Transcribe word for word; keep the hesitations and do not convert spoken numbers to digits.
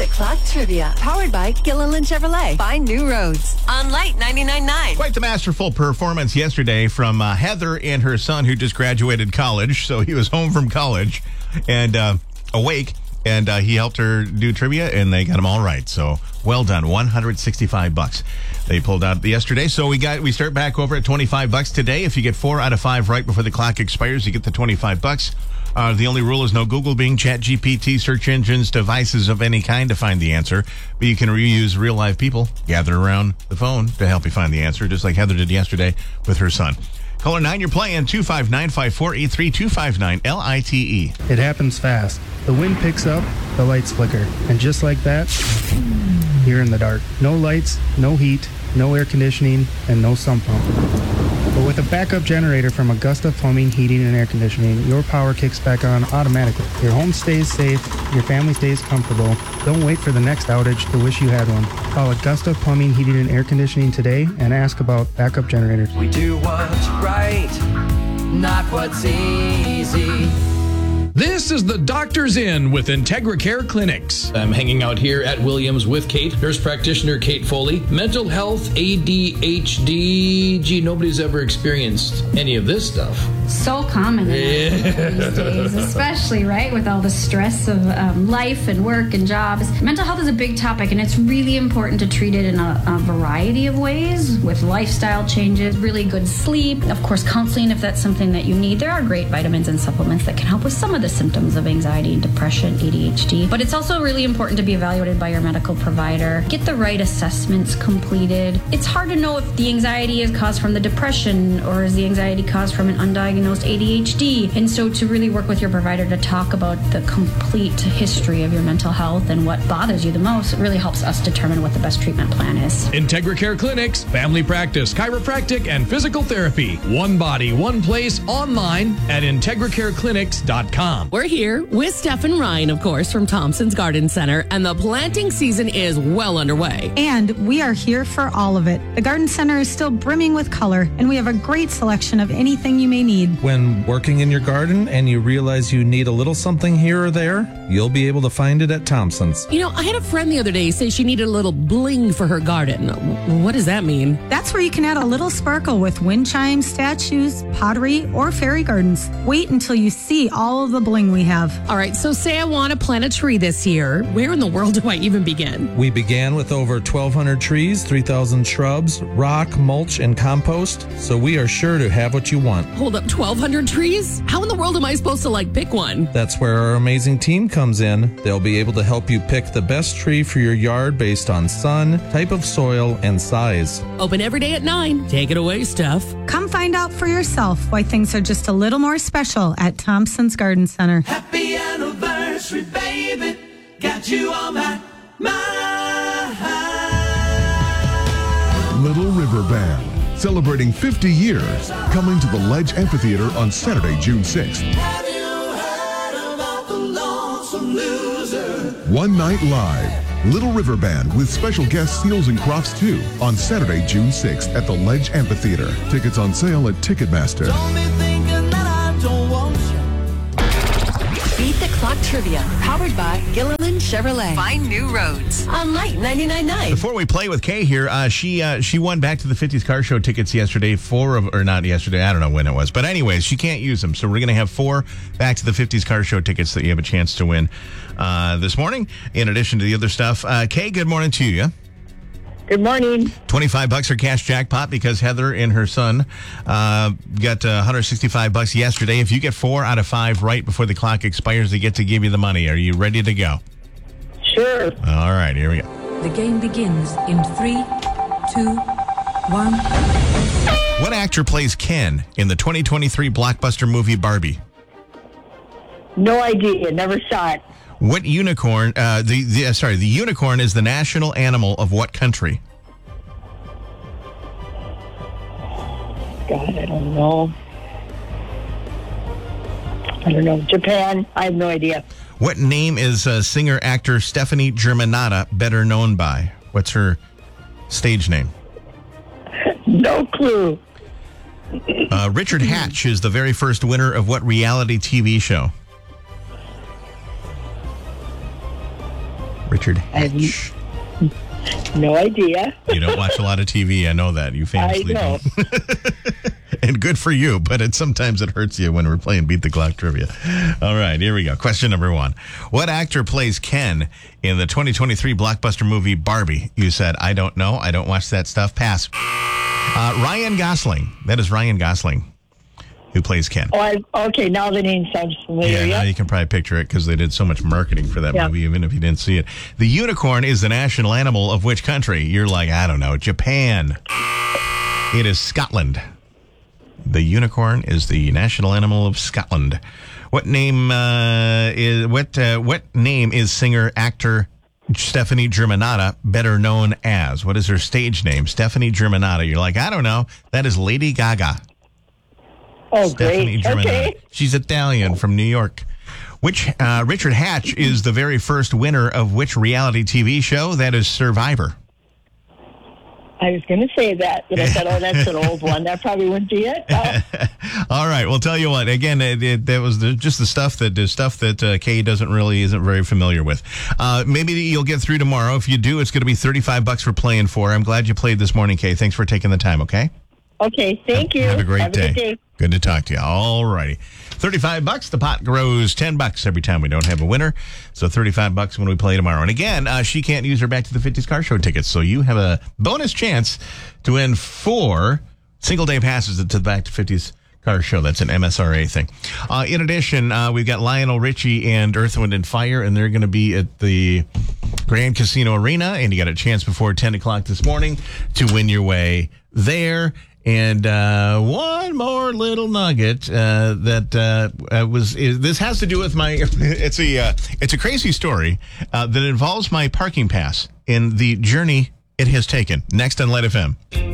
the Clock Trivia, powered by Gilliland Chevrolet. Find new roads on Light ninety-nine point nine. Quite the masterful performance yesterday from uh, Heather and her son, who just graduated college. So he was home from college and uh, awake, and uh, he helped her do trivia, and they got them all right. So well done. one hundred sixty-five bucks they pulled out yesterday. So we got we start back over at twenty-five bucks today. If you get four out of five right before the clock expires, you get the twenty-five bucks. Uh, the only rule is no Google, Bing, Chat G P T, search engines, devices of any kind to find the answer. But you can reuse real live people gathered around the phone to help you find the answer, just like Heather did yesterday with her son. Caller nine, you're playing two five nine, five four eight three, two five nine, L I T E. It happens fast. The wind picks up, the lights flicker. And just like that, you're in the dark. No lights, no heat, no air conditioning, and no sump pump. But with a backup generator from Augusta Plumbing, Heating, and Air Conditioning, your power kicks back on automatically. Your home stays safe, your family stays comfortable. Don't wait for the next outage to wish you had one. Call Augusta Plumbing, Heating, and Air Conditioning today and ask about backup generators. We do what's right, not what's easy. This is the Doctor's Inn with IntegraCare Clinics. I'm hanging out here at Williams with Kate, nurse practitioner Kate Foley. Mental health, A D H D. Gee, nobody's ever experienced any of this stuff. So common in Yeah. these days, especially, right, with all the stress of um, life and work and jobs. Mental health is a big topic, and it's really important to treat it in a, a variety of ways, with lifestyle changes, really good sleep, of course, counseling if that's something that you need. There are great vitamins and supplements that can help with some of the symptoms of anxiety and depression, A D H D. But it's also really important to be evaluated by your medical provider. Get the right assessments completed. It's hard to know if the anxiety is caused from the depression or is the anxiety caused from an undiagnosed A D H D. And so to really work with your provider to talk about the complete history of your mental health and what bothers you the most, it really helps us determine what the best treatment plan is. IntegraCare Clinics, family practice, chiropractic, and physical therapy. One body, one place, online at integra care clinics dot com. We're here with Steph and Ryan, of course, from Thompson's Garden Center, and the planting season is well underway. And we are here for all of it. The Garden Center is still brimming with color, and we have a great selection of anything you may need. When working in your garden and you realize you need a little something here or there, you'll be able to find it at Thompson's. You know, I had a friend the other day say she needed a little bling for her garden. What does that mean? That's where you can add a little sparkle with wind chimes, statues, pottery, or fairy gardens. Wait until you see all of the bling we have. All right, so say I want to plant a tree this year. Where in the world do I even begin? We began with over twelve hundred trees, three thousand shrubs, rock, mulch, and compost, so we are sure to have what you want. Hold up, twelve hundred trees? How in the world am I supposed to, like, pick one? That's where our amazing team comes in. They'll be able to help you pick the best tree for your yard based on sun, type of soil, and size. Open every day at nine. Take it away, Steph. Come find out for yourself why things are just a little more special at Thompson's Garden Center. Happy anniversary, baby. Got you on my mind. Little River Band, celebrating fifty years, coming to the Ledge Amphitheater on Saturday, June sixth. Have you heard about the Lonesome Loser? One night live. Little River Band with special guest Seals and Crofts two on Saturday, June sixth at the Ledge Amphitheater. Tickets on sale at Ticketmaster. Don't be thinking that I don't want you. Beat the Clock Trivia, powered by Gilliland Chevrolet. Find new roads on Light ninety-nine point nine. Before we play with Kay here, uh, she uh, she won Back to the fifties Car Show tickets yesterday. Four of, or not yesterday, I don't know when it was. But anyways, she can't use them. So we're going to have four Back to the fifties Car Show tickets that you have a chance to win uh, this morning, in addition to the other stuff. Uh, Kay, good morning to you. Good morning. twenty-five bucks for cash jackpot because Heather and her son uh, got uh, one hundred sixty-five bucks yesterday. If you get four out of five right before the clock expires, they get to give you the money. Are you ready to go? Sure. All right, here we go. The game begins in three, two, one. What actor plays Ken in the twenty twenty-three blockbuster movie Barbie? No idea. Never saw it. What unicorn, uh, the, the uh, sorry, the unicorn is the national animal of what country? God, I don't know. I don't know. Japan? I have no idea. What name is uh, singer-actor Stephanie Germanotta better known by? What's her stage name? No clue. Uh, Richard Hatch is the very first winner of what reality T V show? Richard I have Hatch. no idea. You don't watch a lot of T V. I know that. You famously I know. don't. And good for you, but it sometimes it hurts you when we're playing Beat the Clock Trivia. All right, here we go. Question number one. What actor plays Ken in the twenty twenty-three blockbuster movie Barbie? You said, I don't know. I don't watch that stuff. Pass. Uh, Ryan Gosling. That is Ryan Gosling who plays Ken. Oh, I, okay, now the name sounds familiar. Yeah, now Yep. you can probably picture it because they did so much marketing for that Yeah. movie, even if you didn't see it. The unicorn is the national animal of which country? You're like, I don't know, Japan. It is Scotland. The unicorn is the national animal of Scotland. What name uh, is what uh, what name is singer actor Stephanie Germanotta better known as? What is her stage name? Stephanie Germanotta. You're like, I don't know. That is Lady Gaga. Oh, Stephanie great. Germanotta. Okay. She's Italian from New York. Which uh, Richard Hatch is the very first winner of which reality T V show? That is Survivor. I was going to say that, but I thought, oh, that's an old one. That probably wouldn't be it. Oh, All right. Well, tell you what. Again, it, it, that was the, just the stuff that the stuff that uh, Kay doesn't really isn't very familiar with. Uh, maybe you'll get through tomorrow. If you do, it's going to be thirty-five bucks for playing for. I'm glad you played this morning, Kay. Thanks for taking the time. Okay. okay, thank you. Have a great Have day. A good day. Good to talk to you. All righty. thirty-five bucks. The pot grows ten bucks every time we don't have a winner. So thirty-five bucks when we play tomorrow. And again, uh, she can't use her Back to the fifties Car Show tickets. So you have a bonus chance to win four single day passes to the Back to fifties Car Show. That's an M S R A thing. Uh, in addition, uh, we've got Lionel Richie and Earth, Wind and Fire, and they're going to be at the Grand Casino Arena. And you got a chance before ten o'clock this morning to win your way there. And uh, one more little nugget uh, that uh, was is, this has to do with my. It's a uh, it's a crazy story uh, that involves my parking pass in the journey it has taken. Next on Light F M.